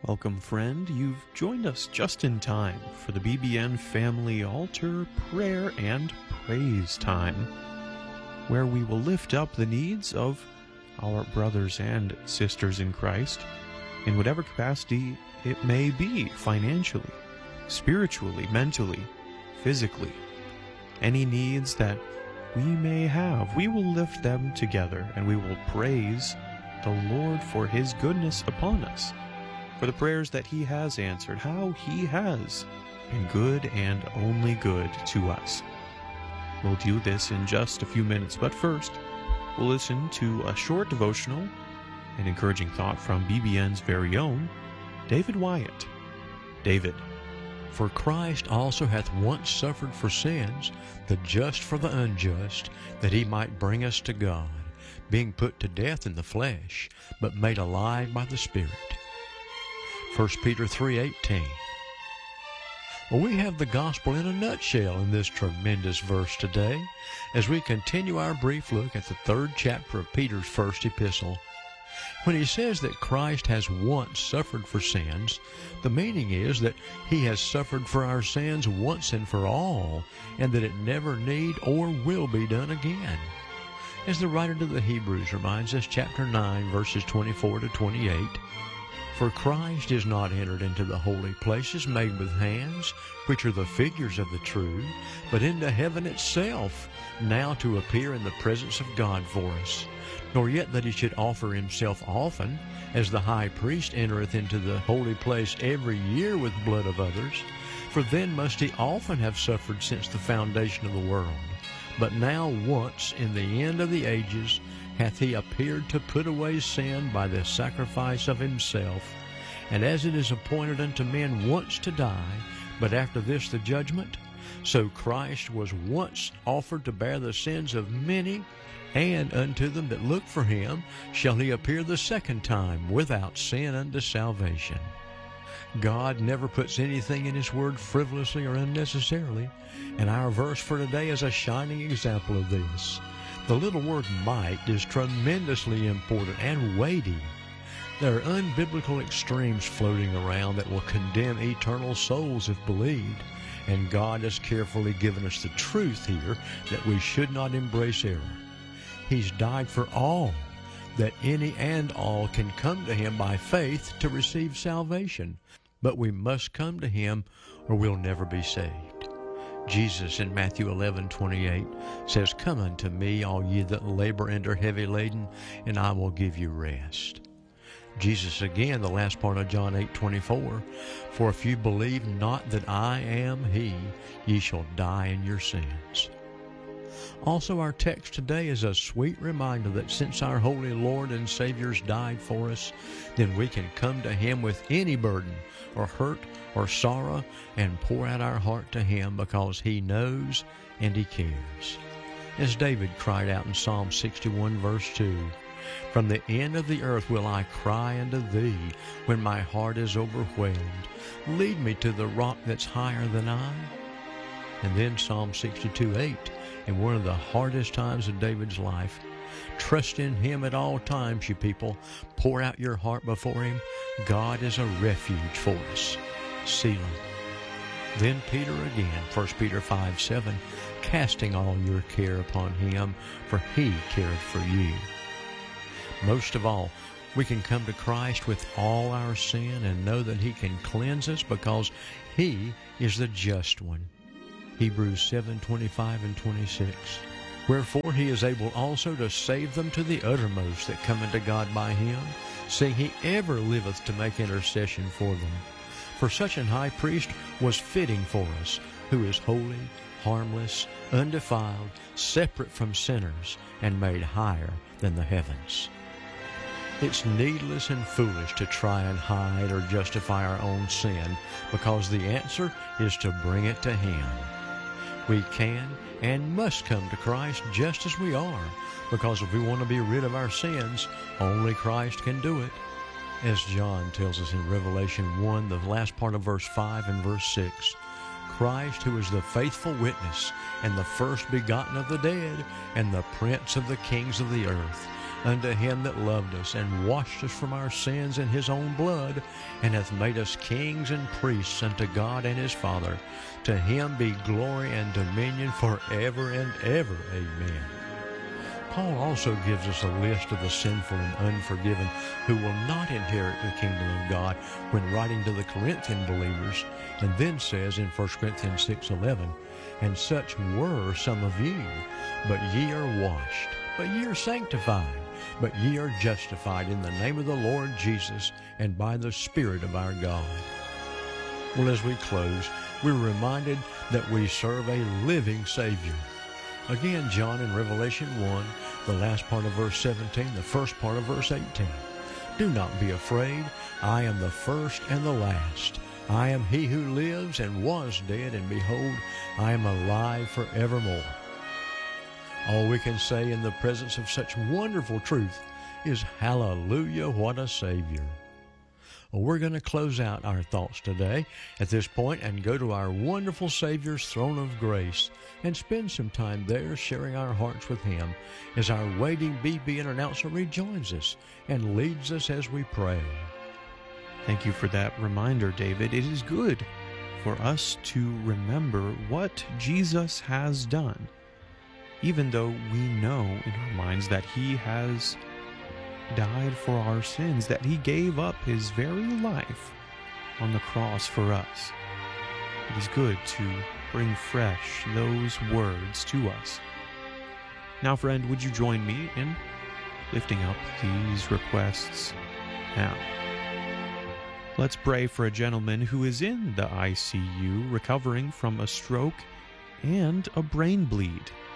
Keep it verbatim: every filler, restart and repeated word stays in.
Welcome, friend. You've joined us just in time for the B B N Family Altar Prayer and Praise Time, where we will lift up the needs of our brothers and sisters in Christ in whatever capacity it may be, financially, spiritually, mentally, physically. Any needs that we may have, we will lift them together and we will praise the Lord for His goodness upon us, for the prayers that He has answered, how He has been good and only good to us. We'll do this in just a few minutes, but first, we'll listen to a short devotional and encouraging thought from B B N's very own David Wyatt. David. For Christ also hath once suffered for sins, the just for the unjust, that He might bring us to God, being put to death in the flesh, but made alive by the Spirit. First Peter three eighteen. Well, we have the gospel in a nutshell in this tremendous verse today, as we continue our brief look at the third chapter of Peter's first epistle. When he says that Christ has once suffered for sins, the meaning is that He has suffered for our sins once and for all, and that it never need or will be done again. As the writer to the Hebrews reminds us, chapter nine, verses twenty-four to twenty-eight, For Christ is not entered into the holy places made with hands, which are the figures of the true, but into heaven itself, now to appear in the presence of God for us. Nor yet that He should offer Himself often, as the high priest entereth into the holy place every year with blood of others, for then must He often have suffered since the foundation of the world. But now once, in the end of the ages, hath He appeared to put away sin by the sacrifice of Himself. And as it is appointed unto men once to die, but after this the judgment, so Christ was once offered to bear the sins of many, and unto them that look for Him shall He appear the second time without sin unto salvation. God never puts anything in His Word frivolously or unnecessarily, and our verse for today is a shining example of this. The little word might is tremendously important and weighty. There are unbiblical extremes floating around that will condemn eternal souls if believed, and God has carefully given us the truth here that we should not embrace error. He's died for all, that any and all can come to Him by faith to receive salvation. But we must come to Him or we'll never be saved. Jesus in Matthew eleven twenty-eight says, Come unto me, all ye that labor and are heavy laden, and I will give you rest. Jesus again, the last part of John eight twenty-four, For if you believe not that I am He, ye shall die in your sins. Also, our text today is a sweet reminder that since our holy Lord and Savior's died for us, then we can come to Him with any burden or hurt or sorrow and pour out our heart to Him because He knows and He cares. As David cried out in Psalm sixty-one, verse two, From the end of the earth will I cry unto Thee when my heart is overwhelmed. Lead me to the rock that's higher than I. And then Psalm sixty-two, eight, in one of the hardest times of David's life, Trust in Him at all times, you people. Pour out your heart before Him. God is a refuge for us. Selah. Then Peter again, First Peter five seven, casting all your care upon Him, for He careth for you. Most of all, we can come to Christ with all our sin and know that He can cleanse us because He is the just one. Hebrews seven twenty-five and twenty-six. Wherefore He is able also to save them to the uttermost that come unto God by Him, seeing He ever liveth to make intercession for them. For such an high priest was fitting for us, who is holy, harmless, undefiled, separate from sinners, and made higher than the heavens. It's needless and foolish to try and hide or justify our own sin, because the answer is to bring it to Him. We can and must come to Christ just as we are, because if we want to be rid of our sins, only Christ can do it. As John tells us in Revelation one, the last part of verse five and verse six, Christ, who is the faithful witness and the first begotten of the dead and the prince of the kings of the earth, unto him that loved us, and washed us from our sins in his own blood, and hath made us kings and priests unto God and his Father. To him be glory and dominion forever and ever. Amen. Paul also gives us a list of the sinful and unforgiven who will not inherit the kingdom of God when writing to the Corinthian believers, and then says in First Corinthians six eleven, and such were some of you, but ye are washed, but ye are sanctified, but ye are justified in the name of the Lord Jesus and by the Spirit of our God. Well, as we close, we're reminded that we serve a living Savior. Again, John in Revelation one, the last part of verse seventeen, the first part of verse eighteen. Do not be afraid. I am the first and the last. I am he who lives and was dead, and behold, I am alive forevermore. All we can say in the presence of such wonderful truth is, hallelujah, what a Savior. Well, we're going to close out our thoughts today at this point and go to our wonderful Savior's throne of grace and spend some time there sharing our hearts with him as our waiting B B N announcer rejoins us and leads us as we pray. Thank you for that reminder, David. It is good for us to remember what Jesus has done, even though we know in our minds that he has died for our sins, that he gave up his very life on the cross for us. It is good to bring fresh those words to us. Now, friend, would you join me in lifting up these requests now? Let's pray for a gentleman who is in the I C U recovering from a stroke and a brain bleed.